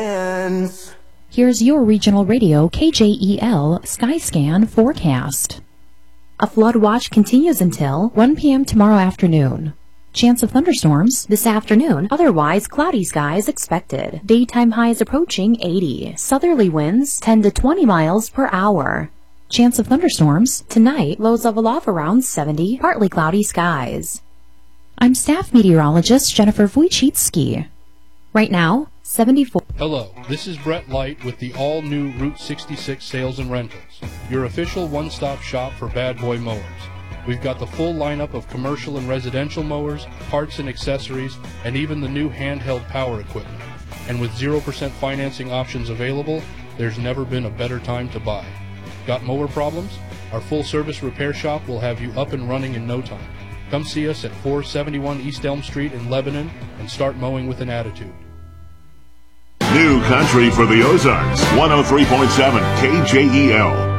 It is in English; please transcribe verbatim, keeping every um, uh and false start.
ends. Here's your regional radio K J E L Skyscan forecast. A flood watch continues until one p.m. tomorrow afternoon. Chance of thunderstorms this afternoon. Otherwise, cloudy skies expected. Daytime highs approaching eighty. Southerly winds ten to twenty miles per hour. Chance of thunderstorms tonight. Lows level off around seventy. Partly cloudy skies. I'm staff meteorologist Jennifer Wojcicki. Right now, seventy-four. Hello, this is Brett Light with the all-new Route sixty-six Sales and Rentals, your official one-stop shop for bad boy mowers. We've got the full lineup of commercial and residential mowers, parts and accessories, and even the new handheld power equipment. And with zero percent financing options available, there's never been a better time to buy. Got mower problems? Our full-service repair shop will have you up and running in no time. Come see us at four seventy-one East Elm Street in Lebanon and start mowing with an attitude. New country for the Ozarks, one oh three point seven K J E L.